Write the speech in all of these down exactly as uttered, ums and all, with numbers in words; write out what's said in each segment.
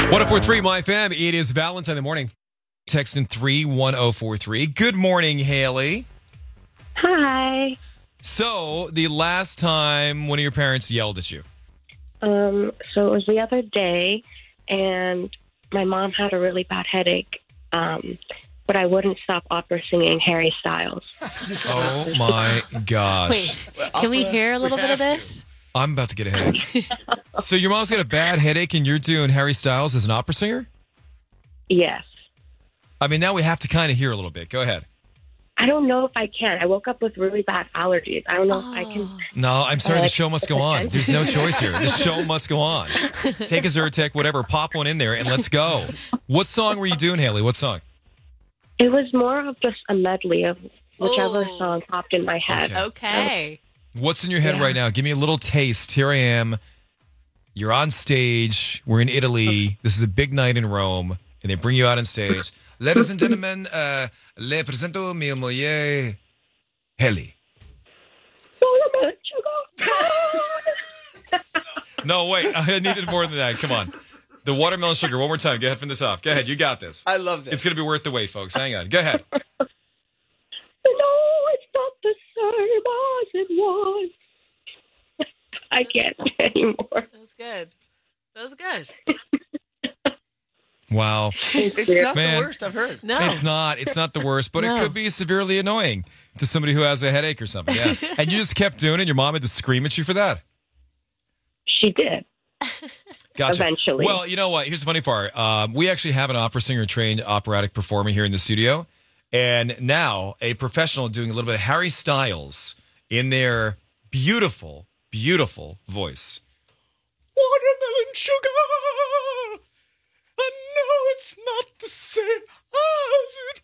one oh four three My F M. It is Valentine in the morning. Text in three one oh four three. Good morning, Haley. Hi. So, the last time one of your parents yelled at you? Um, so it was the other day, and my mom had a really bad headache, um, but I wouldn't stop opera singing Harry Styles. Oh, my gosh. Wait, can we hear a little bit of this? I'm about to get a headache. So your mom's got a bad headache and you're doing Harry Styles as an opera singer? Yes. I mean, now we have to kind of hear a little bit. Go ahead. I don't know if I can. I woke up with really bad allergies. I don't know oh. if I can. No, I'm sorry. Uh, the show must go on. There's no choice here. The show must go on. Take a Zyrtec, whatever. Pop one in there and let's go. What song were you doing, Haley? What song? It was more of just a medley of whichever Oh. song popped in my head. Okay. Okay. What's in your head Yeah. right now? Give me a little taste. Here I am. You're on stage. We're in Italy. This is a big night in Rome. And they bring you out on stage. Ladies and gentlemen, uh, le presento mia moglie, Haley. No, wait. I needed more than that. Come on. The watermelon sugar. One more time. Go ahead from the top. Go ahead. You got this. I love this. It's going to be worth the wait, folks. Hang on. Go ahead. No, it's not the same as it was. I can't anymore. That was good. That was good. Wow. It's not Man. the worst I've heard. No. It's not. It's not the worst, but No. it could be severely annoying to somebody who has a headache or something. Yeah. And you just kept doing it. Your mom had to scream at you for that. She did. Gotcha. Eventually. Well, you know what? Here's the funny part. Um, we actually have an opera singer, trained operatic performer here in the studio. And now a professional doing a little bit of Harry Styles in their beautiful, beautiful voice. Watermelon sugar. I know it's not the same as it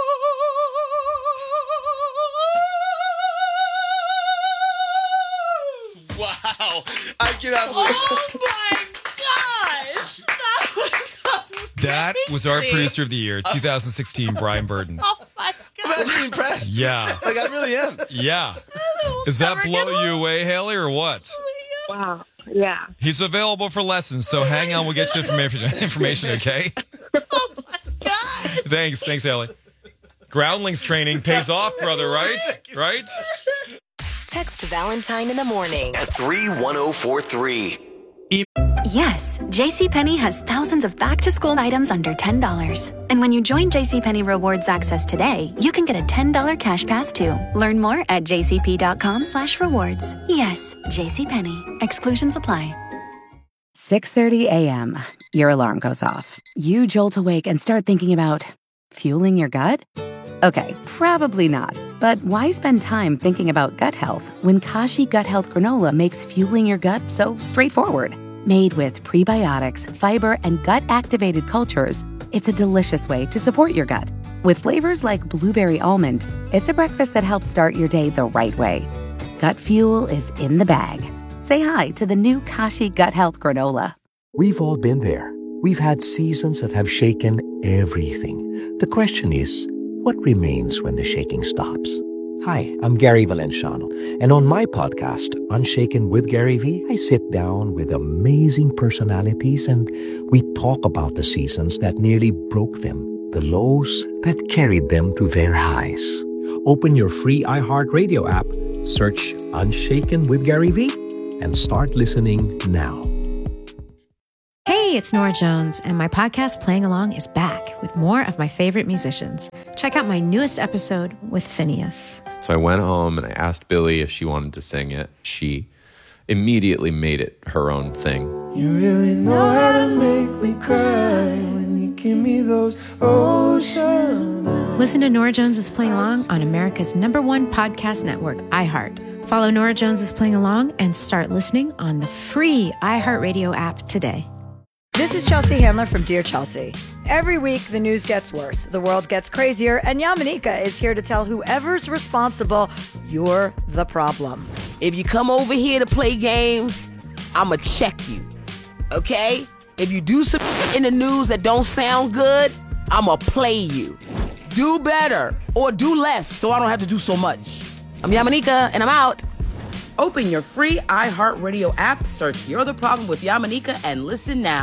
was. Wow. I cannot believe Oh my gosh. That was That was our producer of the year, two thousand sixteen, Brian Burton. Oh my I'm god. actually impressed. Yeah. Like, I really am. Yeah. Does that blow you away, Haley, or what? Wow. Yeah. He's available for lessons, so hang on. We'll get you information, information okay? Oh my god. Thanks. Thanks, Haley. Groundlings training pays off, brother, right? Right? Text Valentine in the morning. At three one oh four three. Yes, JCPenney has thousands of back-to-school items under ten dollars. And when you join JCPenney Rewards Access today, you can get a ten dollars cash pass too. Learn more at jcp.com slash rewards. Yes, JCPenney. Exclusions apply. six thirty a.m. Your alarm goes off. You jolt awake and start thinking about fueling your gut? Okay, probably not. But why spend time thinking about gut health when Kashi Gut Health Granola makes fueling your gut so straightforward? Made with prebiotics, fiber, and gut-activated cultures, it's a delicious way to support your gut. With flavors like blueberry almond, it's a breakfast that helps start your day the right way. Gut fuel is in the bag. Say hi to the new Kashi Gut Health Granola. We've all been there. We've had seasons that have shaken everything. The question is, what remains when the shaking stops? Hi, I'm Gary Valenciano, and on my podcast, Unshaken with Gary V, I sit down with amazing personalities and we talk about the seasons that nearly broke them, the lows that carried them to their highs. Open your free iHeartRadio app, search Unshaken with Gary V, and start listening now. Hey, it's Nora Jones, and my podcast Playing Along is back with more of my favorite musicians. Check out my newest episode with Phineas. So I went home and I asked Billy if she wanted to sing it. She immediately made it her own thing. You really know how to make me cry when you give me those ocean eyes. Listen to Nora Jones is Playing Along on America's number one podcast network, iHeart. Follow Nora Jones is Playing Along and start listening on the free iHeartRadio app today. This is Chelsea Handler from Dear Chelsea. Every week, the news gets worse, the world gets crazier, and Yamanika is here to tell whoever's responsible, you're the problem. If you come over here to play games, I'ma check you, okay? If you do some in the news that don't sound good, I'ma play you. Do better, or do less, so I don't have to do so much. I'm Yamanika, and I'm out. Open your free iHeartRadio app, search You're the Problem with Yamanika, and listen now.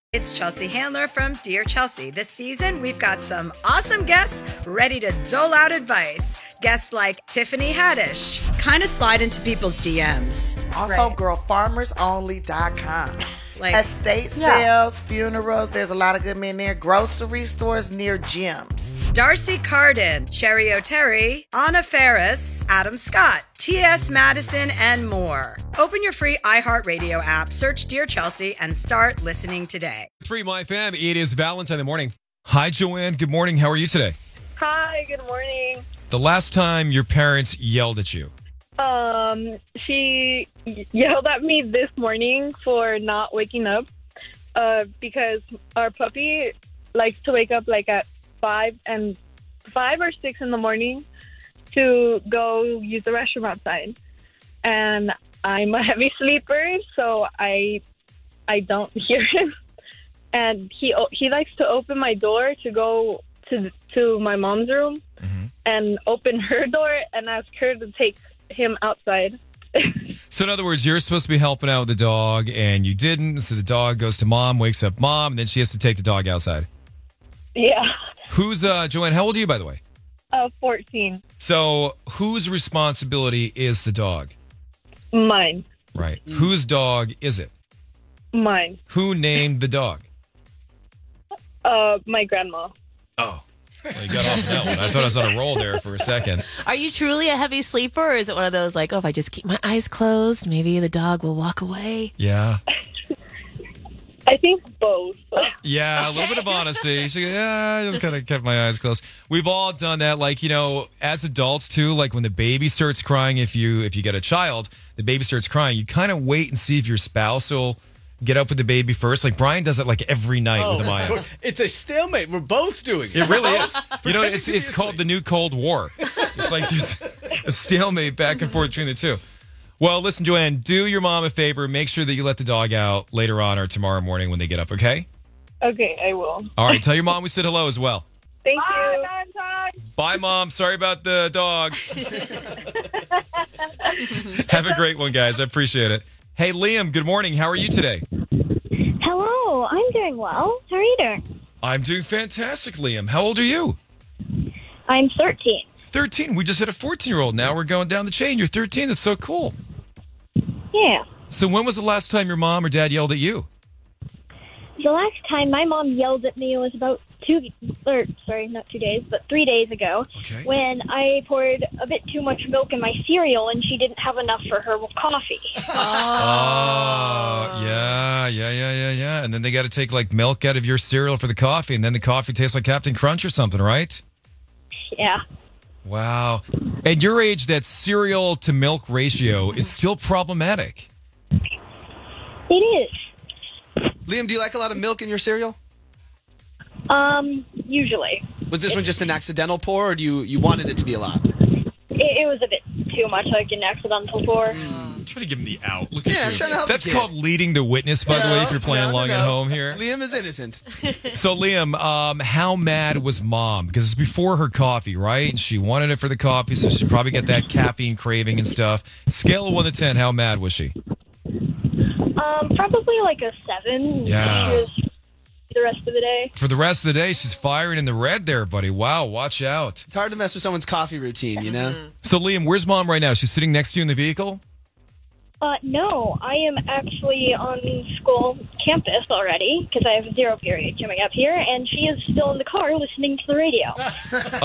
It's Chelsea Handler from Dear Chelsea. This season, we've got some awesome guests ready to dole out advice. Guests like Tiffany Haddish kind of slide into people's D Ms. Also, Right. girl, farmers only dot com. Like- Estate Yeah. sales, funerals, there's a lot of good men there. Grocery stores near gyms. Darcy Carden, Cherry O'Terry, Anna Ferris, Adam Scott, T S Madison, and more. Open your free iHeartRadio app, search Dear Chelsea, and start listening today. Three My Fam. It is Valentine in the morning. Hi, Joanne. Good morning. How are you today? Hi, good morning. The last time your parents yelled at you. Um, she yelled at me this morning for not waking up uh, because our puppy likes to wake up like at five and five or six in the morning to go use the restroom outside. And I'm a heavy sleeper, so I I don't hear him. And he he likes to open my door to go to to my mom's room and open her door and ask her to take him outside. So in other words, you're supposed to be helping out with the dog, and you didn't. So the dog goes to mom, wakes up mom, and then she has to take the dog outside. Yeah. Who's uh, Joanne? How old are you, by the way? Uh, fourteen. So whose responsibility is the dog? Mine. Right. Whose dog is it? Mine. Who named the dog? Uh, my grandma. Oh. Well, you got off that one. I thought I was on a roll there for a second. Are you truly a heavy sleeper, or is it one of those like, oh, if I just keep my eyes closed, maybe the dog will walk away? Yeah. I think both. Yeah, a little bit of honesty. She, yeah, I just kind of kept my eyes closed. We've all done that. Like, you know, as adults too, like when the baby starts crying, if you if you get a child, the baby starts crying, you kind of wait and see if your spouse will get up with the baby first. Like Brian does it like every night with Amaya. It's a stalemate. We're both doing it. It really is. You know, it's it's called the new Cold War. It's like there's a stalemate back and forth between the two. Well, listen, Joanne, do your mom a favor. Make sure that you let the dog out later on or tomorrow morning when they get up, okay? Okay, I will. All right, tell your mom we said hello as well. Thank you. Bye, Mom. Sorry about the dog. Have a great one, guys. I appreciate it. Hey, Liam, good morning. How are you today? Hello, I'm doing well. How are you doing? I'm doing fantastic, Liam. How old are you? I'm thirteen. thirteen. We just had a fourteen-year-old. Now we're going down the chain. You're thirteen. That's so cool. Yeah. So when was the last time your mom or dad yelled at you? The last time my mom yelled at me was about two, or sorry, not two days, but three days ago, okay. when I poured a bit too much milk in my cereal and she didn't have enough for her coffee. Oh, yeah, yeah, yeah, yeah, yeah. And then they got to take like milk out of your cereal for the coffee, and then the coffee tastes like Captain Crunch or something, right? Yeah. Wow. At your age, that cereal to milk ratio is still problematic. It is. Liam, do you like a lot of milk in your cereal? Um, usually. Was this one just an accidental pour, or do you, you wanted it to be a lot? It, it was a bit too much, like an accidental pour. I'm trying to give him the out. Look at Yeah, you. I'm trying to help That's the kid. called leading the witness, by the way, if you're playing No, no, along no. at home here. Liam is innocent. So, Liam, um, how mad was Mom? Because it's before her coffee, right? And she wanted it for the coffee, so she probably got that caffeine craving and stuff. Scale of one to ten, how mad was she? Um, probably like a seven. Yeah. She was the rest of the day. For the rest of the day, she's firing in the red there, buddy. Wow, watch out. It's hard to mess with someone's coffee routine, you know? So, Liam, where's Mom right now? She's sitting next to you in the vehicle? Uh, no, I am actually on school campus already because I have a zero period coming up here, and she is still in the car listening to the radio.